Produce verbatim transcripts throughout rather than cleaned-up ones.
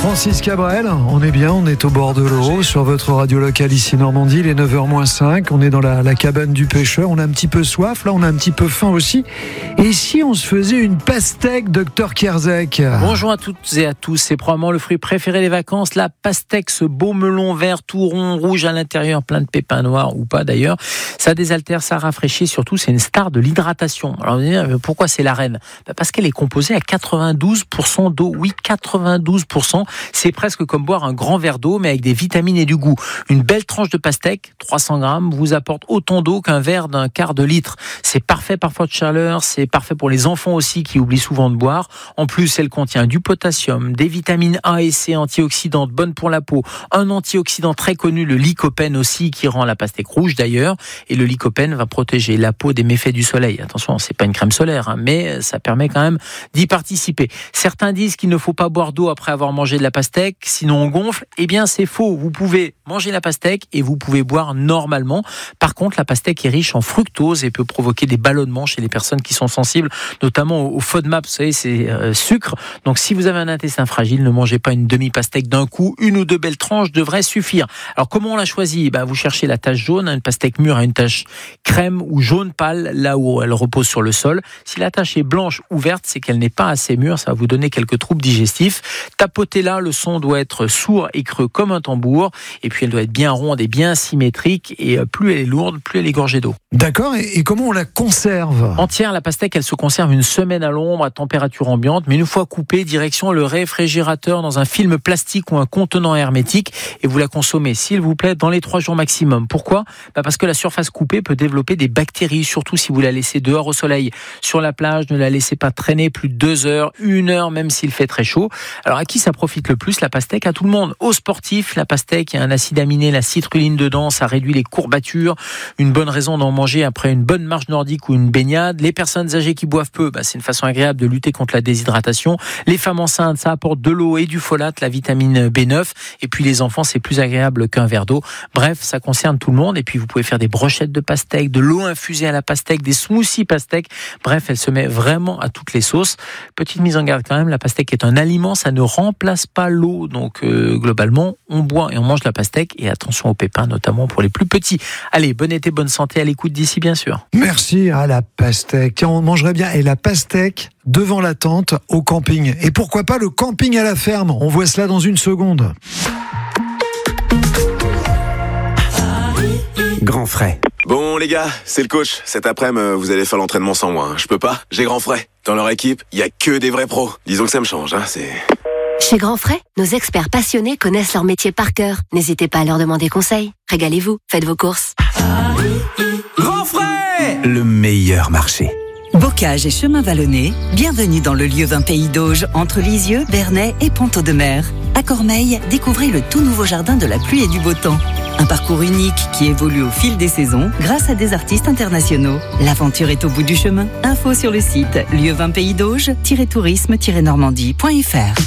Francis Cabrel, on est bien, on est au bord de l'eau, sur votre radio locale ici Normandie, il est neuf heures moins cinq, on est dans la, la cabane du pêcheur, on a un petit peu soif, là on a un petit peu faim aussi. Et si on se faisait une pastèque, docteur Kierzek? Bonjour à toutes et à tous, c'est probablement le fruit préféré des vacances, la pastèque, ce beau melon vert tout rond, rouge à l'intérieur, plein de pépins noirs ou pas d'ailleurs. Ça désaltère, ça rafraîchit, surtout c'est une star de l'hydratation. Alors vous allez dire, pourquoi c'est la reine? Parce qu'elle est composée à quatre-vingt-douze pour cent d'eau, oui quatre-vingt-douze pour cent. C'est presque comme boire un grand verre d'eau, mais avec des vitamines et du goût. Une belle tranche de pastèque, trois cents grammes, vous apporte autant d'eau qu'un verre d'un quart de litre. C'est parfait parfois de chaleur, c'est parfait pour les enfants aussi qui oublient souvent de boire. En plus, elle contient du potassium, des vitamines A et C antioxydantes bonnes pour la peau, un antioxydant très connu, le lycopène aussi, qui rend la pastèque rouge d'ailleurs. Et le lycopène va protéger la peau des méfaits du soleil. Attention, c'est pas une crème solaire, hein, mais ça permet quand même d'y participer. Certains disent qu'il ne faut pas boire d'eau après avoir mangé de la pastèque, sinon on gonfle. Eh bien, c'est faux. Vous pouvez manger la pastèque et vous pouvez boire normalement. Par contre, la pastèque est riche en fructose et peut provoquer des ballonnements chez les personnes qui sont sensibles, notamment au FODMAP, vous savez, c'est euh, sucre. Donc, si vous avez un intestin fragile, ne mangez pas une demi-pastèque d'un coup. Une ou deux belles tranches devraient suffire. Alors, comment on la choisit? Ben, vous cherchez la tache jaune. Une pastèque mûre a une tache crème ou jaune pâle, là où elle repose sur le sol. Si la tache est blanche ou verte, c'est qu'elle n'est pas assez mûre. Ça va vous donner quelques troubles digestifs. Tapotez-la, le son doit être sourd et creux comme un tambour. Et puis, elle doit être bien ronde et bien symétrique. Et plus elle est lourde, plus elle est gorgée d'eau. D'accord. Et, et comment on la conserve? Entière, la pastèque, elle se conserve une semaine à l'ombre, à température ambiante. Mais une fois coupée, direction le réfrigérateur dans un film plastique ou un contenant hermétique. Et vous la consommez, s'il vous plaît, dans les trois jours maximum. Pourquoi? Bah parce que la surface coupée peut développer des bactéries, surtout si vous la laissez dehors au soleil. Sur la plage, ne la laissez pas traîner plus de deux heures, une heure, même s'il fait très chaud. Alors, à qui ça profite le plus, la pastèque? À tout le monde. Aux sportifs, la pastèque, il y a un acide aminé, la citrulline dedans, ça réduit les courbatures. Une bonne raison d'en manger après une bonne marche nordique ou une baignade. Les personnes âgées qui boivent peu, bah, c'est une façon agréable de lutter contre la déshydratation. Les femmes enceintes, ça apporte de l'eau et du folate, la vitamine B neuf. Et puis les enfants, c'est plus agréable qu'un verre d'eau. Bref, ça concerne tout le monde. Et puis vous pouvez faire des brochettes de pastèque, de l'eau infusée à la pastèque, des smoothies pastèque. Bref, elle se met vraiment à toutes les sauces. Petite mise en garde quand même, la pastèque est un aliment, ça ne remplace pas l'eau. Donc euh, globalement, on boit et on mange la pastèque. Et attention aux pépins, notamment pour les plus petits. Allez, bon été, bonne santé, à l'écoute d'ici bien sûr. Merci à la pastèque. Tiens, on mangerait bien. Et la pastèque devant la tente au camping. Et pourquoi pas le camping à la ferme? On voit cela dans une seconde. Grand frais. Bon les gars, c'est le coach. Cet après-midi, vous allez faire l'entraînement sans moi. Je peux pas, j'ai Grand Frais. Dans leur équipe, il y a que des vrais pros. Disons que ça me change, hein, c'est... Chez Grand Frais, nos experts passionnés connaissent leur métier par cœur. N'hésitez pas à leur demander conseil. Régalez-vous, faites vos courses. Grand frais, le meilleur marché. Bocage et chemin vallonné, bienvenue dans le lieu vin Pays d'Auge, entre Lisieux, Bernay et Ponto-de-Mer. À Cormeilles, découvrez le tout nouveau jardin de la pluie et du beau temps. Un parcours unique qui évolue au fil des saisons grâce à des artistes internationaux. L'aventure est au bout du chemin. Info sur le site lieu vin pays dauge tiret tourisme tiret normandie point f r.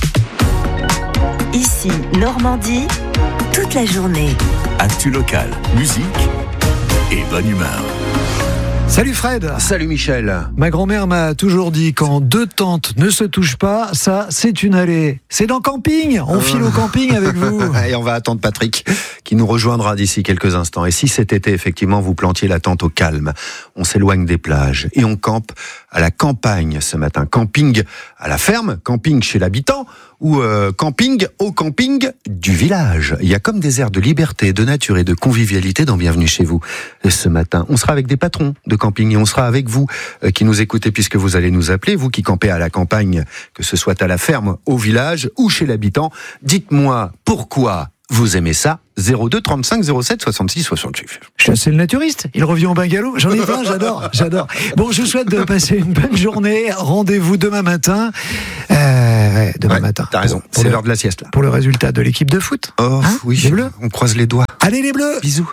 Ici, Normandie, toute la journée. Actu local, musique et bonne humeur. Salut Fred. Salut Michel. Ma grand-mère m'a toujours dit, quand deux tentes ne se touchent pas, ça c'est une allée. C'est dans camping, on file au camping avec vous. Et on va attendre Patrick qui nous rejoindra d'ici quelques instants. Et si cet été effectivement vous plantiez la tente au calme, on s'éloigne des plages et on campe à la campagne ce matin. Camping à la ferme, camping chez l'habitant ou euh, camping au camping du village. Il y a comme des airs de liberté, de nature et de convivialité dans Bienvenue chez vous. Ce matin, on sera avec des patrons de camping et on sera avec vous euh, qui nous écoutez puisque vous allez nous appeler, vous qui campez à la campagne, que ce soit à la ferme, au village ou chez l'habitant. Dites-moi pourquoi vous aimez ça. Zéro deux trente-cinq zéro sept soixante-six soixante-huit. C'est le naturiste, il revient en bungalow. J'en ai plein, j'adore, j'adore. Bon, je vous souhaite de passer une bonne journée. Rendez-vous demain matin. Euh, ouais, demain ouais, matin. T'as raison, c'est l'heure de la sieste là. Pour le résultat de l'équipe de foot. Oh hein, oui, les Bleus. On croise les doigts. Allez les Bleus. Bisous.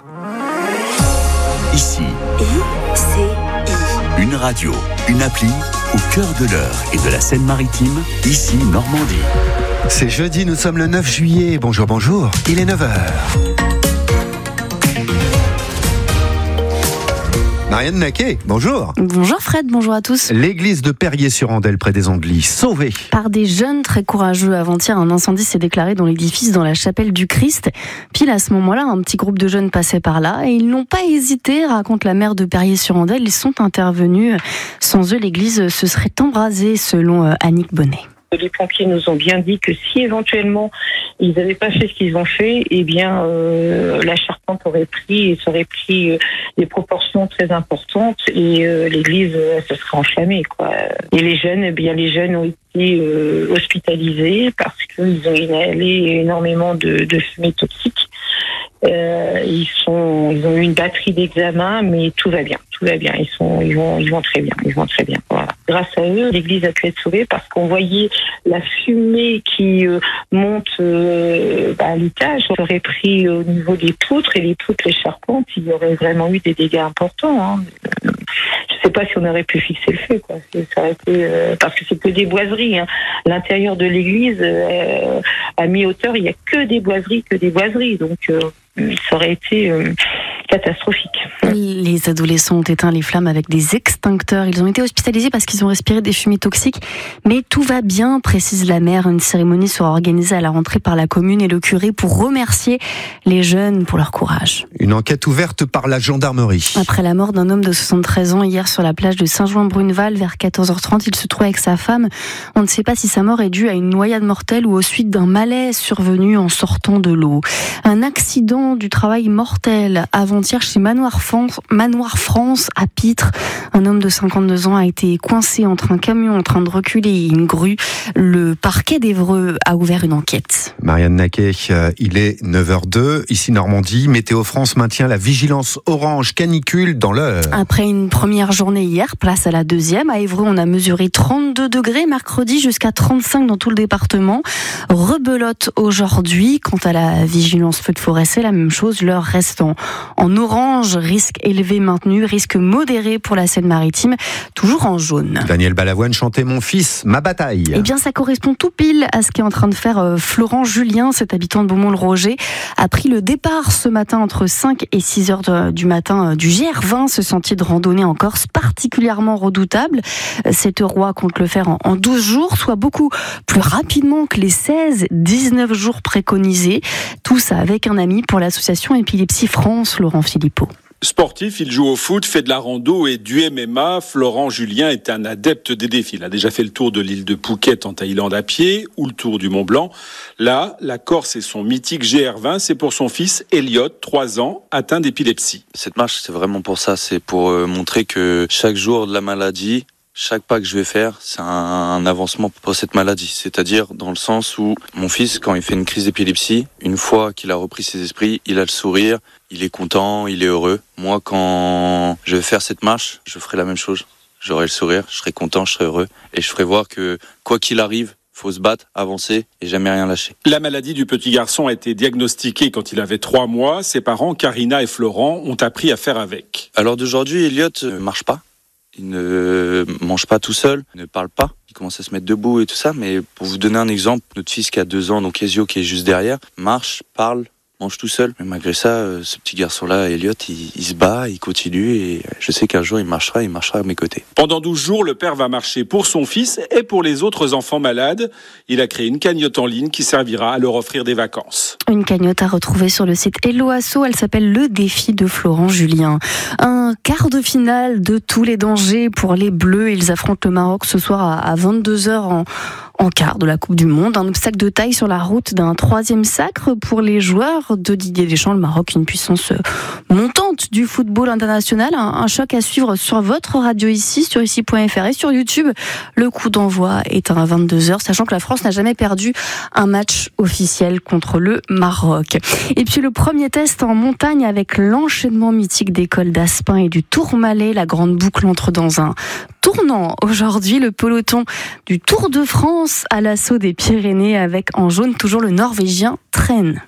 Ici, I C I. une radio, une appli au cœur de l'heure et de la Seine-Maritime. Ici, Normandie. C'est jeudi, nous sommes le neuf juillet. Bonjour, bonjour. Il est neuf heures. Marianne Naquet, bonjour. Bonjour Fred, bonjour à tous. L'église de Perrier-sur-Andelle, près des Andelys, sauvée. Par des jeunes très courageux. Avant-hier, un incendie s'est déclaré dans l'édifice dans la chapelle du Christ. Pile à ce moment-là, un petit groupe de jeunes passait par là et ils n'ont pas hésité, raconte la maire de Perrier-sur-Andelle. Ils sont intervenus. Sans eux, l'église se serait embrasée, selon Annick Bonnet. Les pompiers nous ont bien dit que si éventuellement ils n'avaient pas fait ce qu'ils ont fait, eh bien euh, la charpente aurait pris et ça aurait pris euh, des proportions très importantes et euh, l'église euh, se serait enflammée, quoi. Et les jeunes, eh bien les jeunes ont été euh, hospitalisés parce qu'ils ont inhalé énormément de, de fumée toxique. Euh, ils sont, ils ont eu une batterie d'examens, mais tout va bien, tout va bien. Ils sont, ils vont, ils vont très bien, ils vont très bien. Voilà. Grâce à eux, l'église a pu être sauvée parce qu'on voyait la fumée qui euh, monte euh, bah, à l'étage. On aurait pris au niveau des poutres et les poutres, les charpentes, il y aurait vraiment eu des dégâts importants. Hein. Je ne sais pas si on aurait pu fixer le feu, quoi. Ça aurait été, euh, parce que c'est que des boiseries. Hein. L'intérieur de l'église, euh, à mi-hauteur, il n'y a que des boiseries, que des boiseries. Donc euh, ça aurait été euh, catastrophique. Les adolescents ont éteint les flammes avec des extincteurs. Ils ont été hospitalisés parce qu'ils ont respiré des fumées toxiques. Mais tout va bien, précise la maire. Une cérémonie sera organisée à la rentrée par la commune et le curé pour remercier les jeunes pour leur courage. Une enquête ouverte par la gendarmerie. Après la mort d'un homme de soixante-treize ans hier sur la plage de Saint-Jouin-Bruneval vers quatorze heures trente, il se trouvait avec sa femme. On ne sait pas si sa mort est due à une noyade mortelle ou aux suites d'un malaise survenu en sortant de l'eau. Un accident du travail mortel avant-hier chez Manoir France, Manoir France à Pitre. Un homme de cinquante-deux ans a été coincé entre un camion en train de reculer et une grue. Le parquet d'Évreux a ouvert une enquête. Marianne Naquet, il est neuf heures deux, ici Normandie. Météo France maintient la vigilance orange canicule dans l'heure. Après une première journée hier, place à la deuxième. À Évreux, on a mesuré trente-deux degrés mercredi jusqu'à trente-cinq dans tout le département. Rebelote aujourd'hui. Quant à la vigilance feu de forêt, c'est la même chose. L'heure reste en, en orange, risque élevé maintenu, risque modéré pour la Seine-Maritime, toujours en jaune. Daniel Balavoine chantait Mon fils, ma bataille. Eh bien, ça correspond tout pile à ce qu'est en train de faire euh, Florent Julien, cet habitant de Beaumont-le-Roger, a pris le départ ce matin entre cinq et six heures de, du matin euh, du G R vingt, ce sentier de randonnée en Corse particulièrement redoutable. Cette roi compte le faire en, en douze jours, soit beaucoup plus rapidement que les seize dix-neuf jours préconisés. Tout ça avec un ami pour l'association Épilepsie France, Laurent Philippot. Sportif, il joue au foot, fait de la rando et du M M A. Florent Julien est un adepte des défis. Il a déjà fait le tour de l'île de Phuket en Thaïlande à pied ou le tour du Mont Blanc. Là, la Corse et son mythique G R vingt, c'est pour son fils Elliot, trois ans, atteint d'épilepsie. Cette marche, c'est vraiment pour ça. C'est pour montrer que chaque jour de la maladie, chaque pas que je vais faire, c'est un avancement pour cette maladie. C'est-à-dire dans le sens où mon fils, quand il fait une crise d'épilepsie, une fois qu'il a repris ses esprits, il a le sourire, il est content, il est heureux. Moi, quand je vais faire cette marche, je ferai la même chose. J'aurai le sourire, je serai content, je serai heureux. Et je ferai voir que quoi qu'il arrive, faut se battre, avancer et jamais rien lâcher. La maladie du petit garçon a été diagnostiquée quand il avait trois mois. Ses parents, Karina et Florent, ont appris à faire avec. Alors d'aujourd'hui, Elliot ne marche pas. Il ne mange pas tout seul, il ne parle pas. Il commence à se mettre debout et tout ça. Mais pour vous donner un exemple, notre fils qui a deux ans, donc Ezio qui est juste derrière, marche, parle, mange tout seul. Mais malgré ça, ce petit garçon-là, Elliot, il, il se bat, il continue. Et je sais qu'un jour, il marchera, il marchera à mes côtés. Pendant douze jours, le père va marcher pour son fils et pour les autres enfants malades. Il a créé une cagnotte en ligne qui servira à leur offrir des vacances. Une cagnotte à retrouver sur le site Hello Asso. Elle s'appelle Le Défi de Florent Julien. Un quart de finale de tous les dangers pour les Bleus. Ils affrontent le Maroc ce soir à vingt-deux heures en, en quart de la Coupe du Monde. Un obstacle de taille sur la route d'un troisième sacre pour les joueurs de Didier Deschamps. Le Maroc, une puissance montante du football international. Un, un choc à suivre sur votre radio ici, sur ici point f r et sur YouTube. Le coup d'envoi est à vingt-deux heures, sachant que la France n'a jamais perdu un match officiel contre le Maroc. Et puis le premier test en montagne avec l'enchaînement mythique des cols d'Aspin et du Tourmalet. La grande boucle entre dans un tournant. Aujourd'hui, le peloton du Tour de France à l'assaut des Pyrénées avec en jaune toujours le Norvégien Tren.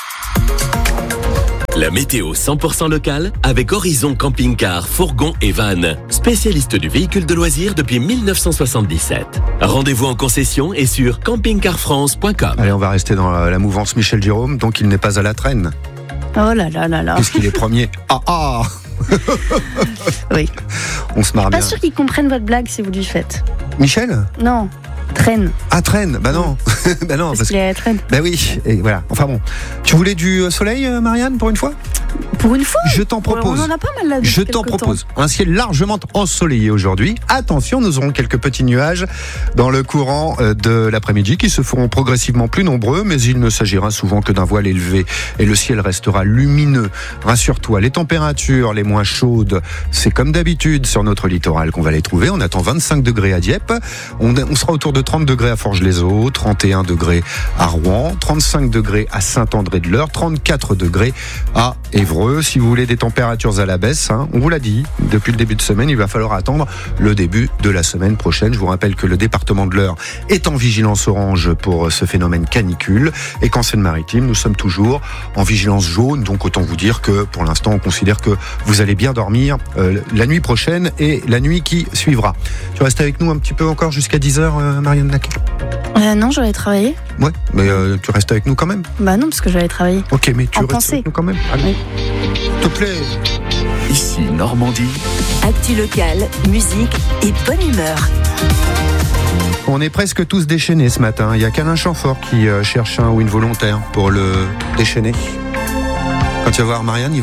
La météo cent pour cent locale avec Horizon Camping-Car, Fourgon et Van, spécialiste du véhicule de loisirs depuis mille neuf cent soixante-dix-sept. Rendez-vous en concession et sur camping car france point com. Allez, on va rester dans la mouvance Michel Jérôme, donc il n'est pas à la traîne. Oh là là là là. Puisqu'il est premier. Ah ah Oui. On se marre Pas bien. sûr qu'ils comprennent votre blague si vous lui faites. Michel ? Non. Traîne. Ah, traîne. Bah non. bah non. Parce, Parce qu'il est à la traîne. Bah oui. Et voilà. Enfin bon. Tu voulais du soleil, Marianne, pour une fois ? Pour une fois. Je t'en propose. On en a pas mal là. depuis Je t'en quelque propose temps. un ciel largement ensoleillé aujourd'hui. Attention, nous aurons quelques petits nuages dans le courant de l'après-midi qui se feront progressivement plus nombreux, mais il ne s'agira souvent que d'un voile élevé et le ciel restera lumineux. Rassure-toi, les températures les moins chaudes, c'est comme d'habitude sur notre littoral qu'on va les trouver. On attend vingt-cinq degrés à Dieppe, on, on sera autour de trente degrés à Forges-les-Eaux, trente et un degrés à Rouen, trente-cinq degrés à Saint-André-de-l'Eure, trente-quatre degrés à Évreux. Si vous voulez des températures à la baisse, hein, on vous l'a dit, depuis le début de semaine, il va falloir attendre le début de la semaine prochaine. Je vous rappelle que le département de l'Eure est en vigilance orange pour ce phénomène canicule et qu'en Seine-Maritime, nous sommes toujours en vigilance jaune. Donc autant vous dire que pour l'instant, on considère que vous allez bien dormir euh, la nuit prochaine et la nuit qui suivra. Tu restes avec nous un petit peu encore jusqu'à dix heures, euh, Marianne Naquet ? Euh, non, j'allais travailler. Ouais, mais euh, tu restes avec nous quand même ? Bah non, parce que j'allais travailler. Ok, mais tu En restes pensée. avec nous quand même ? Allez. Oui. S'il te plaît. Ici Normandie. Actu locale, musique et bonne humeur. On est presque tous déchaînés ce matin. Il y a qu'Alain Chamfort qui euh, cherche un ou une volontaire pour le déchaîner. Quand tu vas voir Marianne, il